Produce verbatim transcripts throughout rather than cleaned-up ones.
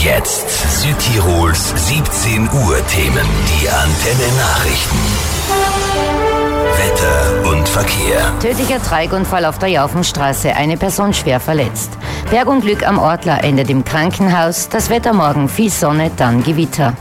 jetzt Südtirols siebzehn Uhr Themen. Die Antenne Nachrichten. Wetter und Verkehr. Tödlicher Treigunfall auf der Jaufenstraße, eine Person schwer verletzt. Bergunglück am Ortler endet im Krankenhaus. Das Wetter morgen, viel Sonne, dann Gewitter.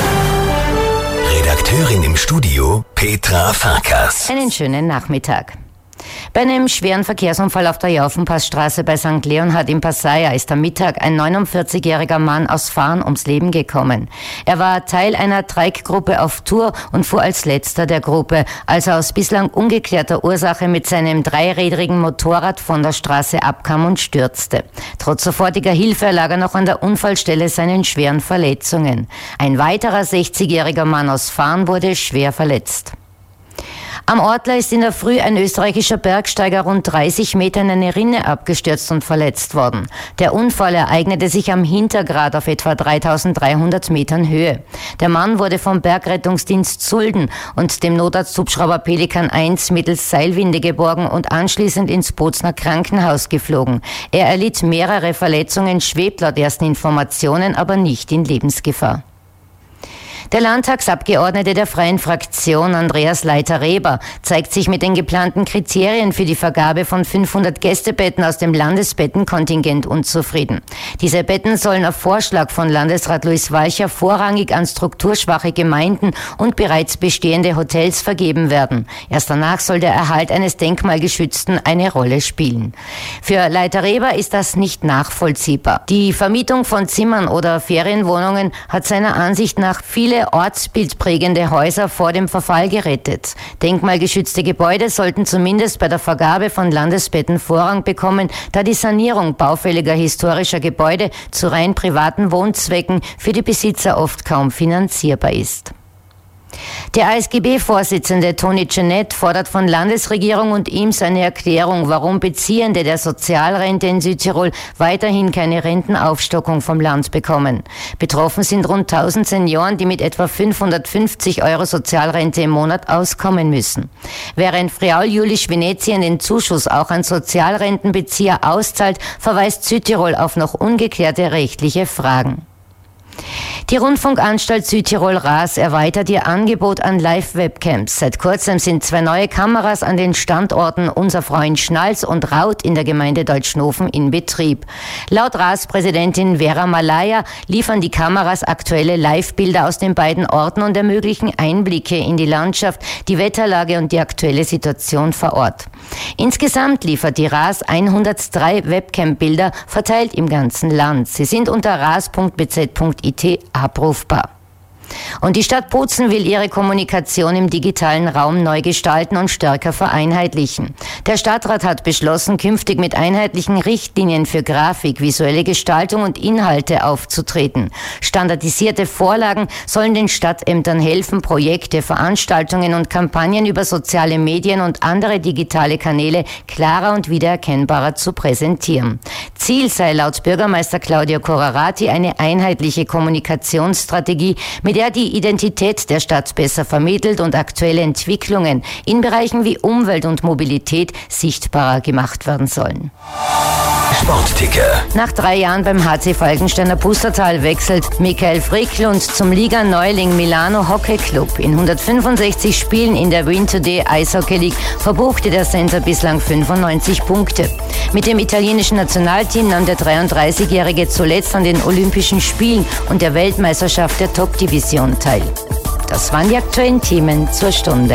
Redakteurin im Studio, Petra Farkas. Einen schönen Nachmittag. Bei einem schweren Verkehrsunfall auf der Jaufenpassstraße bei Sankt Leonhard in Passaia ist am Mittag ein neunundvierzigjähriger Mann aus Fahren ums Leben gekommen. Er war Teil einer Treik-Gruppe auf Tour und fuhr als letzter der Gruppe, als er aus bislang ungeklärter Ursache mit seinem dreirädrigen Motorrad von der Straße abkam und stürzte. Trotz sofortiger Hilfe erlag er noch an der Unfallstelle seinen schweren Verletzungen. Ein weiterer sechzigjähriger Mann aus Fahren wurde schwer verletzt. Am Ortler ist in der Früh ein österreichischer Bergsteiger rund dreißig Meter in eine Rinne abgestürzt und verletzt worden. Der Unfall ereignete sich am Hintergrat auf etwa dreitausenddreihundert Metern Höhe. Der Mann wurde vom Bergrettungsdienst Zulden und dem Notarzthubschrauber Pelikan eins mittels Seilwinde geborgen und anschließend ins Bozner Krankenhaus geflogen. Er erlitt mehrere Verletzungen, schwebt laut ersten Informationen aber nicht in Lebensgefahr. Der Landtagsabgeordnete der Freien Fraktion, Andreas Leiter-Reber, zeigt sich mit den geplanten Kriterien für die Vergabe von fünfhundert Gästebetten aus dem Landesbettenkontingent unzufrieden. Diese Betten sollen auf Vorschlag von Landesrat Luis Walcher vorrangig an strukturschwache Gemeinden und bereits bestehende Hotels vergeben werden. Erst danach soll der Erhalt eines Denkmalgeschützten eine Rolle spielen. Für Leiter-Reber ist das nicht nachvollziehbar. Die Vermietung von Zimmern oder Ferienwohnungen hat seiner Ansicht nach viele ortsbildprägende Häuser vor dem Verfall gerettet. Denkmalgeschützte Gebäude sollten zumindest bei der Vergabe von Landesbetten Vorrang bekommen, da die Sanierung baufälliger historischer Gebäude zu rein privaten Wohnzwecken für die Besitzer oft kaum finanzierbar ist. Der A S G B-Vorsitzende Toni Janett fordert von Landesregierung und ihm seine Erklärung, warum Beziehende der Sozialrente in Südtirol weiterhin keine Rentenaufstockung vom Land bekommen. Betroffen sind rund tausend Senioren, die mit etwa fünfhundertfünfzig Euro Sozialrente im Monat auskommen müssen. Während Friaul-Julisch Venetien den Zuschuss auch an Sozialrentenbezieher auszahlt, verweist Südtirol auf noch ungeklärte rechtliche Fragen. Die Rundfunkanstalt Südtirol R A S erweitert ihr Angebot an Live-Webcams. Seit kurzem sind zwei neue Kameras an den Standorten Unser Freund Schnals und Raut in der Gemeinde Deutschnofen in Betrieb. Laut R A S-Präsidentin Vera Malaya liefern die Kameras aktuelle Live-Bilder aus den beiden Orten und ermöglichen Einblicke in die Landschaft, die Wetterlage und die aktuelle Situation vor Ort. Insgesamt liefert die R A S hundertdrei Webcam-Bilder verteilt im ganzen Land. Sie sind unter ras punkt b z punkt i t abrufbar. Und die Stadt Bozen will ihre Kommunikation im digitalen Raum neu gestalten und stärker vereinheitlichen. Der Stadtrat hat beschlossen, künftig mit einheitlichen Richtlinien für Grafik, visuelle Gestaltung und Inhalte aufzutreten. Standardisierte Vorlagen sollen den Stadtämtern helfen, Projekte, Veranstaltungen und Kampagnen über soziale Medien und andere digitale Kanäle klarer und wiedererkennbarer zu präsentieren. Ziel sei laut Bürgermeister Claudio Corrarati eine einheitliche Kommunikationsstrategie, mit der die Identität der Stadt besser vermittelt und aktuelle Entwicklungen in Bereichen wie Umwelt und Mobilität sichtbarer gemacht werden sollen. Sportticker. Nach drei Jahren beim H C Falkensteiner Pustertal wechselt Michael Friklund zum Liga-Neuling Milano Hockey Club. In hundertfünfundsechzig Spielen in der Win Today Eishockey League verbuchte der Center bislang fünfundneunzig Punkte. Mit dem italienischen Nationalteam nahm der dreiunddreißigjährige zuletzt an den Olympischen Spielen und der Weltmeisterschaft der Top-Division teil. Das waren die aktuellen Themen zur Stunde.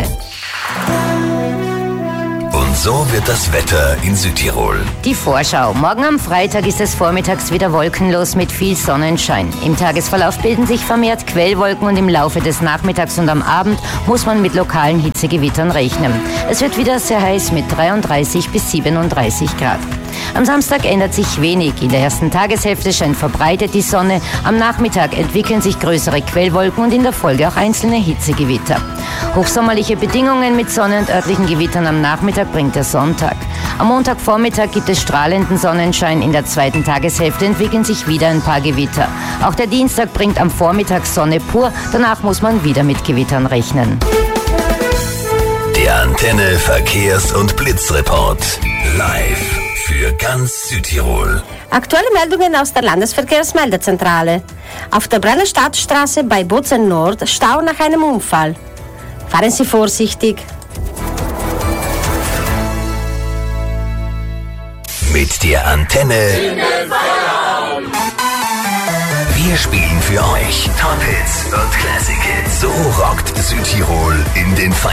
Und so wird das Wetter in Südtirol. Die Vorschau. Morgen am Freitag ist es vormittags wieder wolkenlos mit viel Sonnenschein. Im Tagesverlauf bilden sich vermehrt Quellwolken und im Laufe des Nachmittags und am Abend muss man mit lokalen Hitzegewittern rechnen. Es wird wieder sehr heiß mit dreiunddreißig bis siebenunddreißig Grad. Am Samstag ändert sich wenig. In der ersten Tageshälfte scheint verbreitet die Sonne. Am Nachmittag entwickeln sich größere Quellwolken und in der Folge auch einzelne Hitzegewitter. Hochsommerliche Bedingungen mit Sonne und örtlichen Gewittern am Nachmittag bringt der Sonntag. Am Montagvormittag gibt es strahlenden Sonnenschein. In der zweiten Tageshälfte entwickeln sich wieder ein paar Gewitter. Auch der Dienstag bringt am Vormittag Sonne pur. Danach muss man wieder mit Gewittern rechnen. Der Antenne Verkehrs- und Blitzreport. Live für ganz Südtirol. Aktuelle Meldungen aus der Landesverkehrsmeldezentrale. Auf der Brenner Stadtstraße bei Bozen Nord Stau nach einem Unfall. Fahren Sie vorsichtig. Mit der Antenne. Wir spielen für euch Top Hits und Classic Hits. So rockt Südtirol in den Feiertagen.